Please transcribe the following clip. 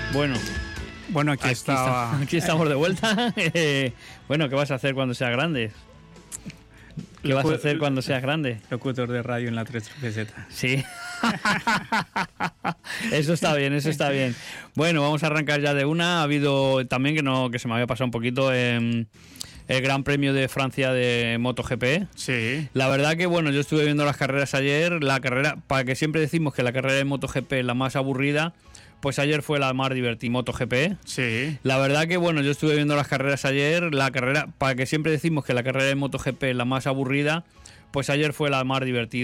Bueno, aquí estamos de vuelta. Bueno, ¿qué vas a hacer cuando seas grande? ¿Qué vas a hacer cuando seas grande? Locutor de radio en la 3GZ. Sí. Eso está bien, eso está bien. Bueno, vamos a arrancar ya de una. Ha habido también que se me había pasado un poquito el Gran Premio de Francia de MotoGP. Sí. La verdad que, bueno, yo estuve viendo las carreras ayer. La carrera, para que siempre decimos que la carrera de MotoGP es la más aburrida, pues ayer fue la más divertida, MotoGP. Sí. La verdad que, bueno, yo estuve viendo las carreras ayer. La carrera, para que siempre decimos que la carrera de MotoGP es la más aburrida, pues ayer fue la más divertida.